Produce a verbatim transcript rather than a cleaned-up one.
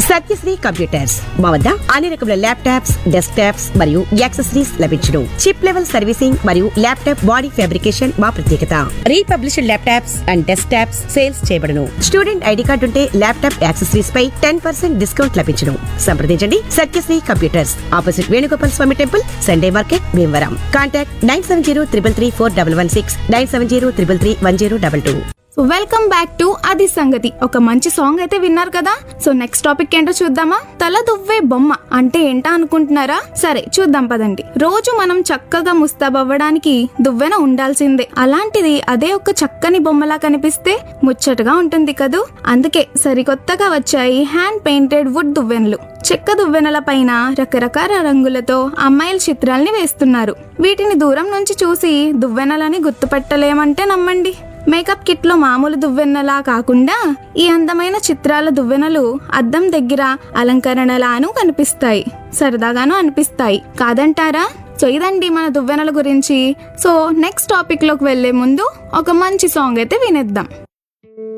Satyasri computers మా వద్ద అన్ని రకముల ల్యాప్టాప్స్, డెస్క్ టాప్స్ మరియు యాక్సెసరీస్ లభించును. చిప్ లెవెల్ సర్వీసింగ్ మరియు ల్యాప్టాప్ బాడీ ఫ్యాబ్రికేషన్ మా ప్రత్యేకత. Republished laptops and desk tops sales చేయబడును. స్టూడెంట్ ఐడి కార్డు ఉంటే ల్యాప్టాప్ యాక్సెసరీస్ పై టెన్ పర్సెంట్ డిస్కౌంట్ లభించును. సంప్రదించండి Satyasri computers, opposite Venugopal Swamy temple, Sunday market, Bhimavaram. Contact nine seven zero triple three four double one six, nine seven zero triple three one zero double two. Welcome back to అది సంగతి. ఒక మంచి song అయితే విన్నారు కదా. So next topic ఏంటో చూద్దామా. తల దువ్వే బొమ్మ అంటే ఏంటా అనుకుంటున్నారా? సరే చూద్దాం పదండి. రోజు మనం చక్కగా ముస్తాబవ్వడానికి దువ్వెన ఉండాల్సిందే. అలాంటిది అదే ఒక చక్కని బొమ్మలా కనిపిస్తే ముచ్చటగా ఉంటుంది కదూ. అందుకే సరికొత్తగా వచ్చాయి హ్యాండ్ పెయింటెడ్ వుడ్ దువ్వెనలు. చెక్క దువ్వెనల పైన రకరకాల రంగులతో అమ్మాయిల చిత్రాల్ని వేస్తున్నారు. వీటిని దూరం నుంచి చూసి దువ్వెనలని గుర్తుపట్టలేమంటే నమ్మండి. మేకప్ కిట్ లో మామూలు దువ్వెనలా కాకుండా ఈ అందమైన చిత్రాల దువ్వెనలు అద్దం దగ్గర అలంకరణలాను కనిపిస్తాయి, సరదాగాను అనిపిస్తాయి. కాదంటారా? సో ఇదండి మన దువ్వెనల గురించి. సో నెక్స్ట్ టాపిక్ లోకి వెళ్లే ముందు ఒక మంచి సాంగ్ అయితే వినేద్దాం.